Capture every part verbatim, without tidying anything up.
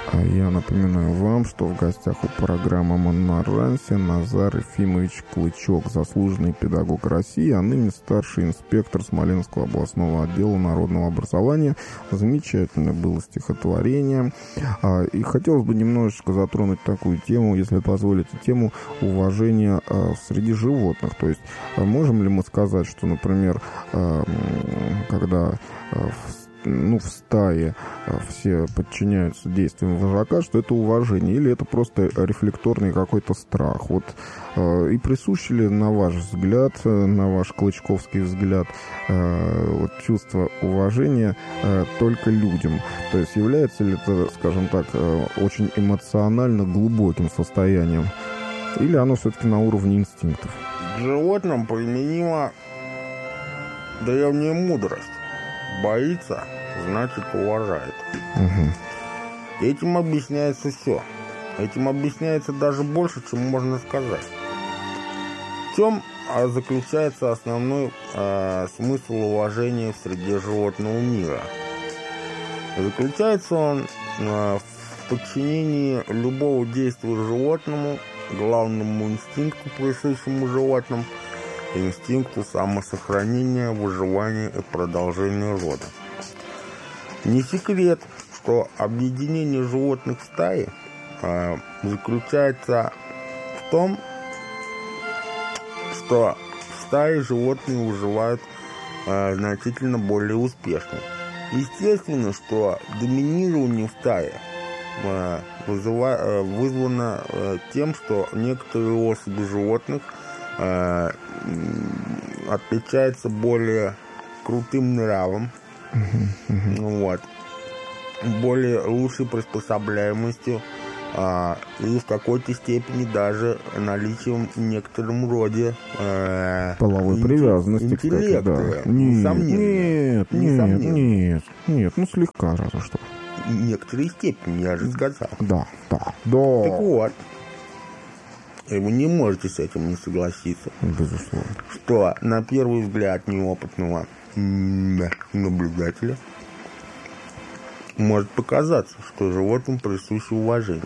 А я напоминаю вам, что в гостях у программы «Монмаранси» Назар Ефимович Клычок, заслуженный педагог России, а ныне старший инспектор Смоленского областного отдела народного образования. Замечательное было стихотворение. И хотелось бы немножечко затронуть такую тему, если позволите, тему уважения среди животных. То есть можем ли мы сказать, что, например, когда в ну, в стае все подчиняются действиям вожака, что это уважение, или это просто рефлекторный какой-то страх? Вот, и присуще ли, на ваш взгляд, на ваш клычковский взгляд, вот, чувство уважения только людям? То есть является ли это, скажем так, очень эмоционально глубоким состоянием? Или оно все-таки на уровне инстинктов? К животным применима древняя мудрость. Боится, значит, уважает. Угу. Этим объясняется все. Этим объясняется даже больше, чем можно сказать. В чем заключается основной э, смысл уважения в среде животного мира? Заключается он э, в подчинении любого действия животному, главному инстинкту, присущему животным, инстинкту самосохранения, выживания и продолжения рода. Не секрет, что объединение животных в стаи э, заключается в том, что в стае животные выживают э, значительно более успешно. Естественно, что доминирование в стае э, вызыва, э, вызвано э, тем, что некоторые особи животных э, отличаются более крутым нравом, uh-huh, uh-huh. Вот, более лучшей приспособляемостью а, и в какой-то степени даже наличием в некотором роде э, половой привязанности, интеллекта. Да. Нет, нет, нет, нет, нет, ну слегка разве что. В некоторой степени, я же сказал. Да, да, да. Так вот, и вы не можете с этим не согласиться. Безусловно. Что на первый взгляд неопытного наблюдателя может показаться, что животным присуще уважение.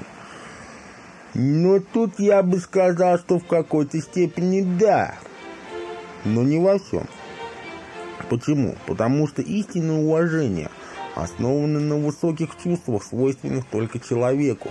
Но тут я бы сказал, что в какой-то степени да, но не во всем. Почему? Потому что истинное уважение основано на высоких чувствах, свойственных только человеку.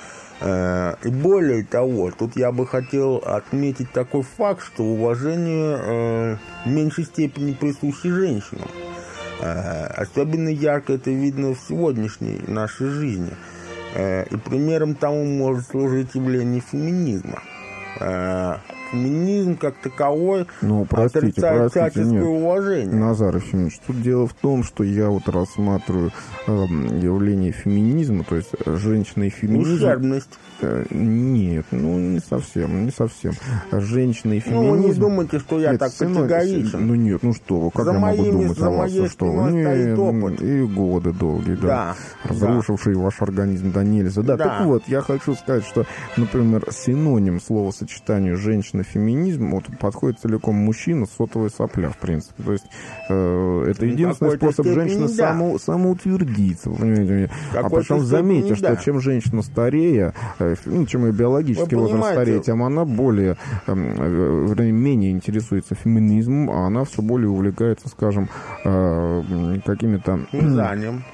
И более того, тут я бы хотел отметить такой факт, что уважение э, в меньшей степени присуще женщинам. Э, особенно ярко это видно в сегодняшней нашей жизни. Э, и примером тому может служить явление феминизма. Э, феминизм как таковой ну, простите, отрицает простите, всяческое нет. уважение. Назар Ефимович, тут дело в том, что я вот рассматриваю э, явление феминизма, то есть женщина и феминизм. Ущербность. Э, нет, ну не совсем, не совсем. Женщина и феминизм. Ну, вы не думайте, что я нет, так сыно... категоричен. Ну нет, ну что вы, как за я могу моими, думать о вас, что вы? Нет, опыт. И годы долгие, да, да разрушившие да. ваш организм до нельзя. Да, да, так вот, я хочу сказать, что, например, синоним словосочетанию женщина-феминизм вот, подходит целиком мужчина, сотовая сопля, в принципе. То есть э, это единственный способ женщины да. само, самоутвердиться. Понимаете? А причем заметьте, что да. чем женщина старее, э, ну, чем ее биологический возраст старее, тем она более, э, вернее, менее интересуется феминизмом, а она все более увлекается, скажем, э, какими-то... Вязанием.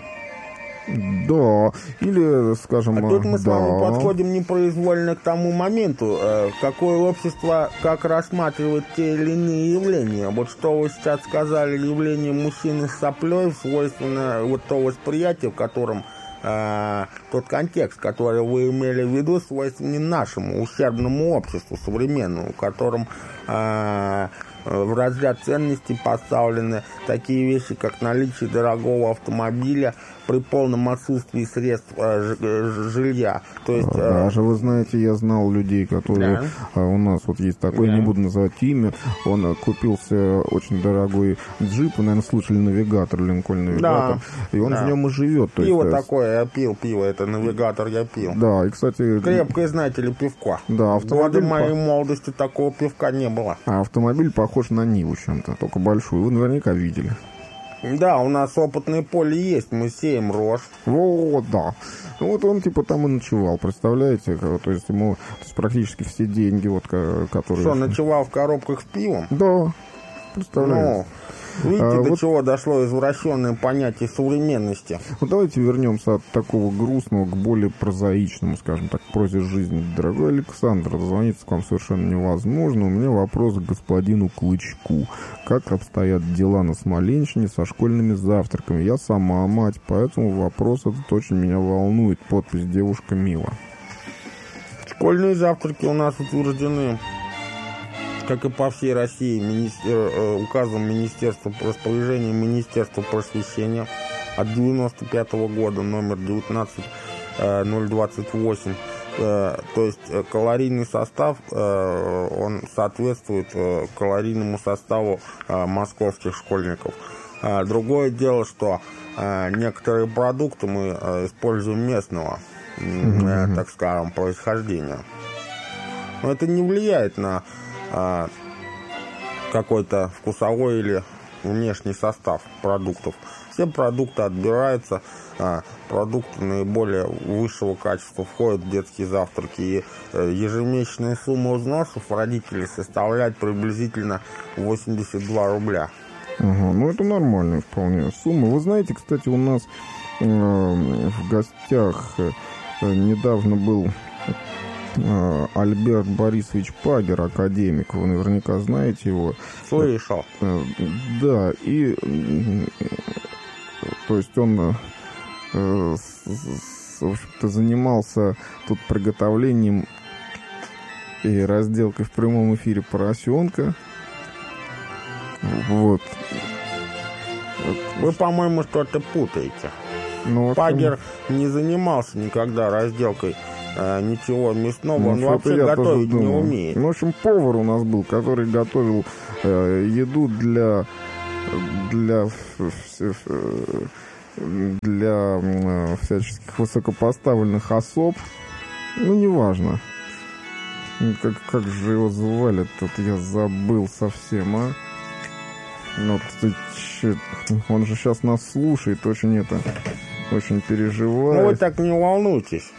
Да, или, скажем... А тут мы да. с вами подходим непроизвольно к тому моменту, какое общество как рассматривает те или иные явления. Вот что вы сейчас сказали, явление мужчины с соплей, свойственно вот то восприятие, в котором э, тот контекст, который вы имели в виду, свойственен нашему ущербному обществу современному, в котором э, в разряд ценностей поставлены такие вещи, как наличие дорогого автомобиля при полном отсутствии средств э, жилья. То есть, э... Даже, вы знаете, я знал людей, которые... Да. У нас вот есть такой, да. не буду называть имя, он купился очень дорогой джип, вы, наверное, слышали навигатор, Линкольн навигатор, да. и он да. в нем и живет. То пиво есть, такое, я пил, пиво, это навигатор я пил. Да, и, кстати... Крепкое, знаете ли, пивко. Да, автомобиль... В годы моей молодости такого пивка не было. А автомобиль похож на Ниву чем-то, только большую. Вы наверняка видели. Да, у нас опытное поле есть, мы сеем рожь. Вот, да. Ну вот он типа там и ночевал, представляете? То есть ему то есть, практически все деньги, вот, которые... Что, ночевал в коробках с пивом? Да, представляете. Ну, видите, а, до вот... чего дошло извращенное понятие современности. Вот давайте вернемся от такого грустного к более прозаичному, скажем так, прозе жизни. Дорогой Александр, дозвониться к вам совершенно невозможно. У меня вопрос к господину Клычку. Как обстоят дела на Смоленщине со школьными завтраками? Я сама мать, поэтому вопрос этот очень меня волнует. Подпись «Девушка Мила». Школьные завтраки у нас утверждены, как и по всей России, министер... указом Министерства распоряжения Министерства просвещения от девяносто пятого года, номер девятнадцать ноль двадцать восемь. То есть калорийный состав, он соответствует калорийному составу московских школьников. Другое дело, что некоторые продукты мы используем местного, mm-hmm. так скажем, происхождения. Но это не влияет на А, какой-то вкусовой или внешний состав продуктов. Все продукты отбираются, а, продукты наиболее высшего качества входят в детские завтраки. И а, ежемесячная сумма взносов родителей составляет приблизительно восемьдесят два рубля. Ага, ну это нормальная вполне сумма. Вы знаете, кстати, у нас э, в гостях э, недавно был Альберт Борисович Пагер, академик, вы наверняка знаете его. Слышал. Да, и то есть он в общем-то занимался тут приготовлением и разделкой в прямом эфире поросенка. Вот. Вы, по-моему, что-то путаете. Ну, Пагер не занимался никогда разделкой ничего мясного, ну, он вообще готовить не умеет. Ну, в общем, повар у нас был, который готовил э, еду для для для э, всяческих высокопоставленных особ. Ну, неважно. Как, как же его звали? Тут я забыл совсем, а? Ну, ты, че, он же сейчас нас слушает, очень это, очень переживает. Ну, вы так не волнуйтесь.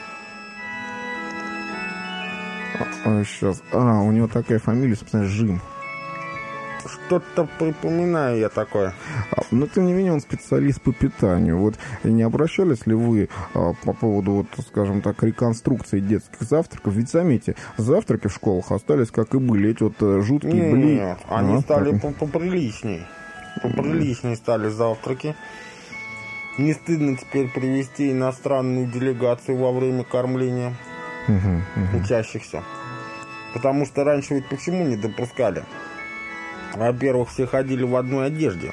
А, сейчас. А, у него такая фамилия, собственно, Жим. Что-то припоминаю я такое. А, но, тем не менее, он специалист по питанию. Вот не обращались ли вы а, по поводу, вот, скажем так, реконструкции детских завтраков? Ведь, заметьте, завтраки в школах остались, как и были. Эти вот жуткие бли... Нет, они а, стали так... поприличней. Поприличней стали завтраки. Не стыдно теперь привести иностранную делегацию во время кормления угу, угу. учащихся. Потому что раньше ведь почему не допускали? Во-первых, все ходили в одной одежде.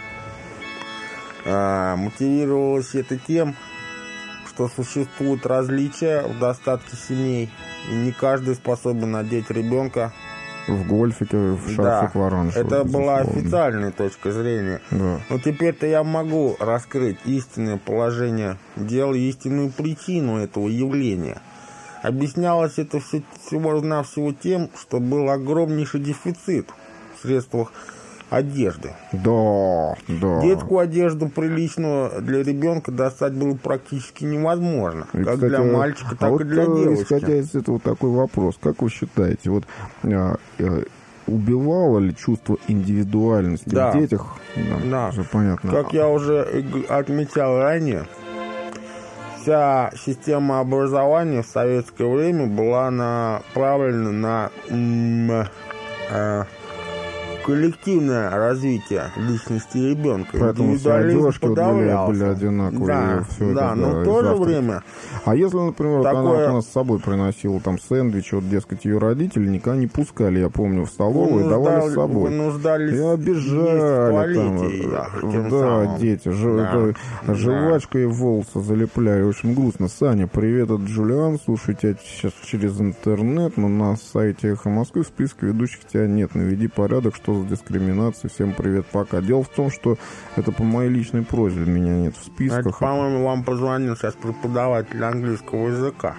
А, мотивировалось это тем, что существуют различия в достатке семей, и не каждый способен надеть ребенка в гольфике, в шарфик да, в оранжевом. Это была официальная точка зрения. Да. Но теперь-то я могу раскрыть истинное положение дел и истинную причину этого явления. Объяснялось это все, всего-навсего тем, что был огромнейший дефицит в средствах одежды. Да, да. Детскую одежду приличную для ребенка достать было практически невозможно. И, как кстати, для мальчика, так а вот и для девочки. Исходя из этого такой вопрос. Как вы считаете, вот а, а, убивало ли чувство индивидуальности да. в детях? Да, да. Уже понятно. Как я уже отмечал ранее, вся система образования в советское время была направлена на м, э, коллективное развитие личности ребенка. Поэтому все одежки были, были одинаковые. Да, все да, это, но да, в то же завтрак. время... А если, например, такое... вот она, она с собой приносила там сэндвич, вот, дескать, ее родители никогда не пускали, я помню, в столовую, давали с собой. Вынуждались и обижали там. Да, самым. Дети. Ж, да, да. Жвачкой волосы залепляли. Очень грустно. Саня, привет от Джулиан. Слушайте, я сейчас через интернет, но на сайте Эхо Москвы в списке ведущих тебя нет. Наведи порядок, что за дискриминация. Всем привет, пока. Дело в том, что это по моей личной просьбе меня нет в списках. Это, по-моему, вам позвонил сейчас преподаватель английского языка.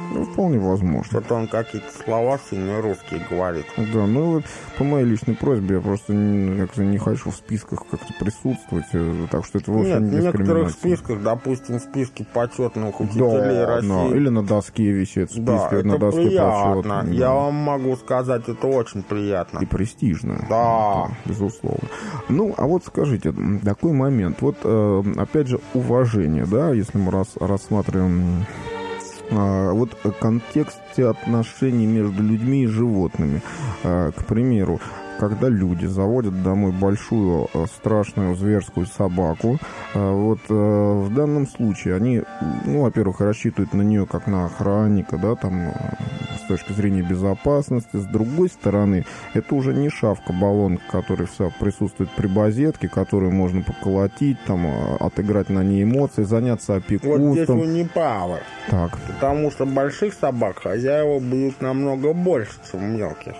Ну, вполне возможно. Что-то он какие-то слова сильно русские говорит. Да, ну вот по моей личной просьбе я просто не, как-то не хочу в списках как-то присутствовать, так что это вовсе Нет, не в некоторых дискриминация. списках, допустим, в списке почетных учителей Да, России. да, или на доске висит список, Да, это на доске приятно. почетных. Я Да. вам могу сказать, это очень приятно. И престижно. Да. Да, безусловно. Ну, а вот скажите, такой момент. Вот, э, опять же, уважение, да, если мы рас, рассматриваем э, вот в контексте отношений между людьми и животными. Э, к примеру, когда люди заводят домой большую, страшную, зверскую собаку, вот в данном случае они, ну, во-первых, рассчитывают на нее как на охранника, да, там, с точки зрения безопасности. С другой стороны, это уже не шавка-баллонка, которая вся присутствует при базетке, которую можно поколотить, там, отыграть на ней эмоции, заняться опекунством. Вот здесь вы не правы. Так. Потому что больших собак хозяева бьют намного больше, чем мелких.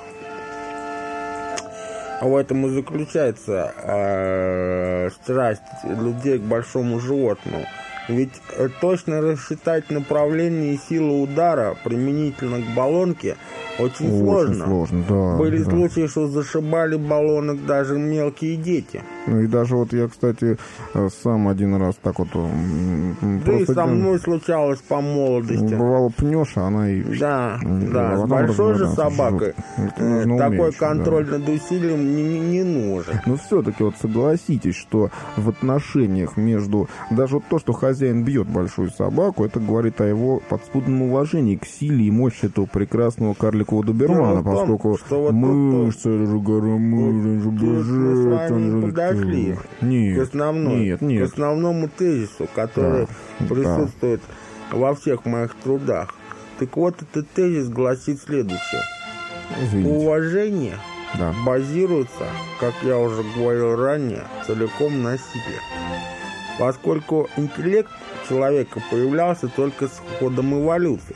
В этом и заключается э, страсть людей к большому животному. Ведь э, точно рассчитать направление и силу удара применительно к баллонке очень, Очень сложно. сложно, да. Были да. случаи, что зашибали баллонок даже мелкие дети. Ну и даже вот я, кстати, сам один раз так вот... Да и со мной случалось по молодости. Бывало, пнешь, а она и... Да, да, с большой же собакой э, такой уметь, контроль да. над усилием не, не, не нужен. Но все-таки вот согласитесь, что в отношениях между... Даже вот то, что хозяин бьет большую собаку, это говорит о его подспудном уважении к силе и мощи этого прекрасного карликового добермана, Дело в том, поскольку что вот мышцы, это же гора мышц, тут мы с вами подошли Нет, к основной, нет, нет. к основному тезису, который Да, присутствует во всех моих трудах. Так вот, этот тезис гласит следующее. Извините. Уважение Да. базируется, как я уже говорил ранее, целиком на силе. Поскольку интеллект человека появлялся только с ходом эволюции.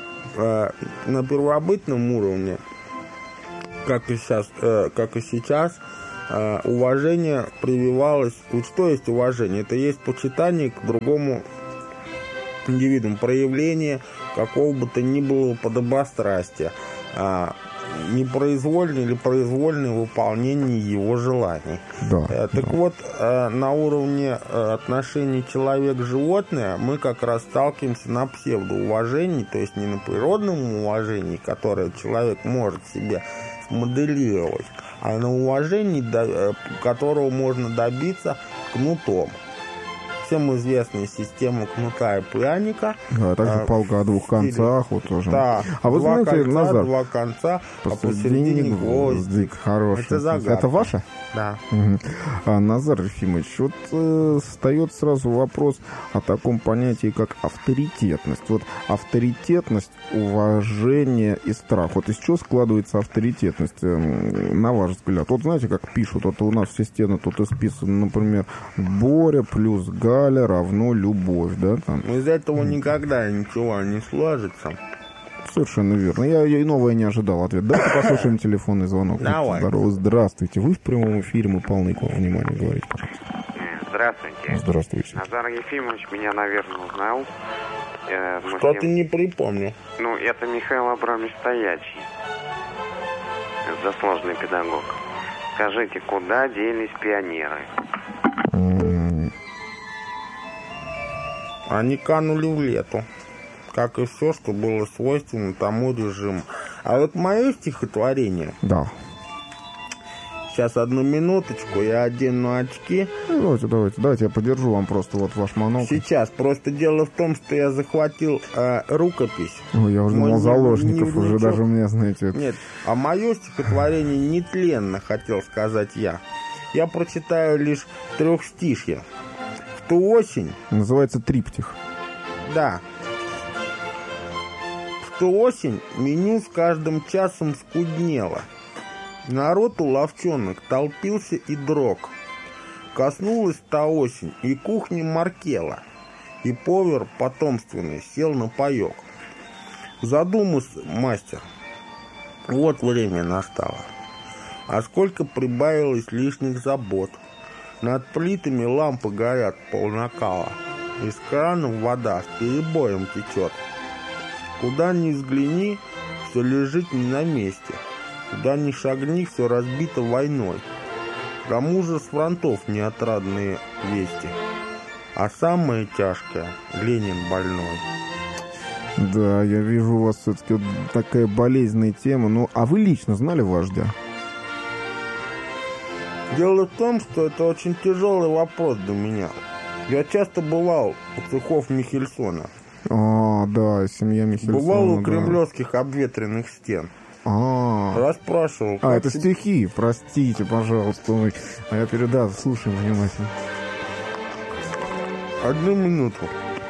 На первобытном уровне, как и сейчас, как и сейчас, уважение прививалось. Вот что есть уважение? Это есть почитание к другому индивиду, проявление какого бы то ни было подобострастия, непроизвольное или произвольное выполнение его желаний. Да, так да. вот, на уровне отношений человек-животное мы как раз сталкиваемся на псевдоуважении, то есть не на природном уважении, которое человек может себе смоделировать, а на уважении, которого можно добиться кнутом. Всем известная система кнута и пряника. Да, также а, палка о двух концах, вот тоже. Да, а вы два знаете, конца, Назар, два конца, посередине, а посередине гвоздик. Хороший. Это загадка. Это ваша? Да. Угу. А, Назар Ефимович, вот э, встает сразу вопрос о таком понятии, как авторитетность. Вот авторитетность, уважение и страх. Вот из чего складывается авторитетность, э, на ваш взгляд? Вот знаете, как пишут, вот у нас все стены тут исписаны, например, Боря плюс Галя равно любовь, да? Там. Из этого никогда ничего не сложится. Совершенно верно. Я, я и новое не ожидал ответ. Давайте послушаем телефонный звонок. Давай. Здорово, здравствуйте. Вы в прямом эфире, мы полны к вам внимания. Говорите, пожалуйста. Здравствуйте. Здравствуйте. Назар Ефимович меня, наверное, узнал. Э, Что-то не припомню. Ну, это Михаил Абрамович Стоячий. Заслуженный педагог. Скажите, куда делись пионеры? Они канули в лету, как и все, что было свойственно тому режиму. А вот мое стихотворение... Да. Сейчас, одну минуточку, я одену очки. Ну, давайте, давайте, давайте, я подержу вам просто вот ваш монокль. Сейчас, просто дело в том, что я захватил э, рукопись. Ой, я уже думал, заложников уже дневничок. даже у меня, знаете... Нет, а мое стихотворение нетленно, хотел сказать я. Я прочитаю лишь трехстишье. В ту осень... Называется триптих. Да. В ту осень меню с каждым часом скуднело. Народ у ловчонок толпился и дрог. Коснулась та осень и кухни Маркела, и повар потомственный сел на паёк. Задумался мастер, вот время настало. А сколько прибавилось лишних забот. Над плитами лампы горят полнакала. Из кранов вода с перебоем течет. Куда ни взгляни, все лежит не на месте. Куда ни шагни, все разбито войной. К тому же с фронтов неотрадные вести. А самое тяжкое — Ленин больной. Да, я вижу, у вас все-таки вот такая болезненная тема. Ну, а вы лично знали вождя? Дело в том, что это очень тяжелый вопрос для меня. Я часто бывал у цехов Михельсона. А, да, семья Михельсона. Бывал у да. кремлевских обветренных стен. А, Расспрашивал. а это тебе... стихи, простите, пожалуйста. Ой. А я передал, слушай внимательно. Одну минуту.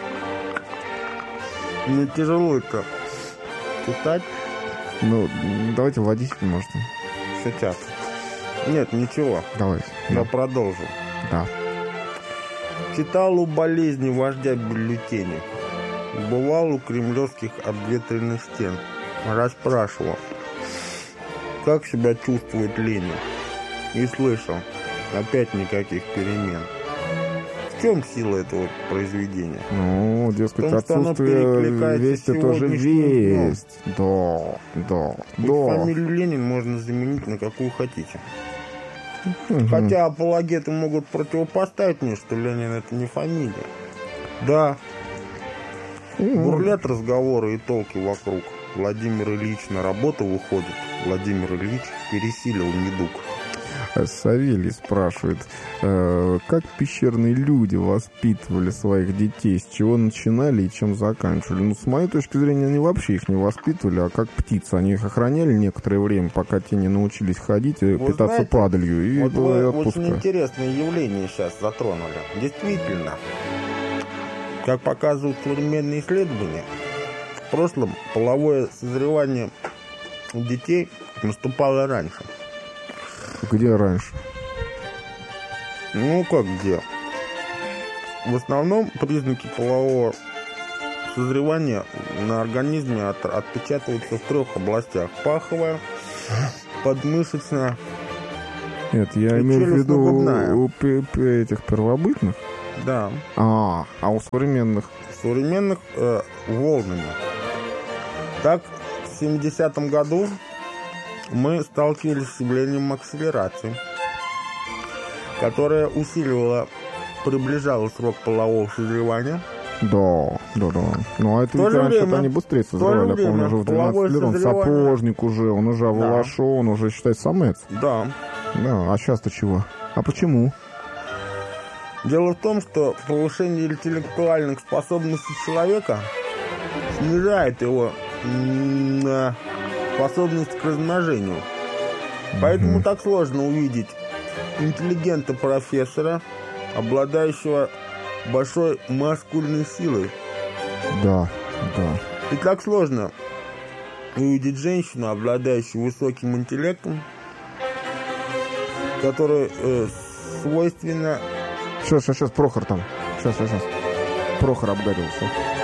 Мне тяжело это читать. Ну, давайте водитель, может. Сейчас. Нет, ничего. Давайте. Я Да. продолжу. Да. Читал у болезни вождя бюллетени. Бывал у кремлевских обветренных стен. Расспрашивал, как себя чувствует Ленин. И слышал, опять никаких перемен. В чем сила этого произведения? Ну, дескать, В том, что оно отсутствие перекликается вести с тоже сегодняшним весть. Да, да, Ведь да. фамилию Ленин можно заменить на какую хотите. Мгм. Хотя апологеты могут противопоставить мне, что Ленин — это не фамилия. Да, Мгм. бурлят разговоры и толки вокруг. Владимир Ильич на работу выходит. Владимир Ильич пересилил недуг. Савелий спрашивает, э, как пещерные люди воспитывали своих детей, с чего начинали и чем заканчивали? Ну, с моей точки зрения, они вообще их не воспитывали, а как птицы. Они их охраняли некоторое время, пока те не научились ходить и Вы питаться знаете, падалью, и Вот было и вы отпуска. очень интересное явление сейчас затронули. Действительно, как показывают современные исследования, в прошлом половое созревание у детей наступало раньше. Где раньше? Ну, как где? В основном признаки полового созревания на организме от, отпечатываются в трех областях. Паховая, подмышечная. Нет, я И имею в виду челюстно-губная. у, пе- пе- этих первобытных. Да. А, а у современных? Современных э, волнами. Так, в семидесятом году мы сталкивались с явлением акселерации, которая усиливала, приближала срок полового созревания. Да, да, да. Ну, а это В то ведь же раньше время- они быстрее в то же созревали. Я помню, время уже в половое двенадцать лет он созревание- сапожник уже, он уже оволошо, он уже, считай, самец. Да. Да, а сейчас-то чего? А почему? Дело в том, что повышение интеллектуальных способностей человека снижает его м, э, способность к размножению. Поэтому Мгм. так сложно увидеть интеллигента-профессора, обладающего большой маскульной силой. Да, да. И так сложно увидеть женщину, обладающую высоким интеллектом, которая э, свойственна... Сейчас, сейчас, сейчас, Прохор там. Сейчас, сейчас, сейчас. Прохор обгадился.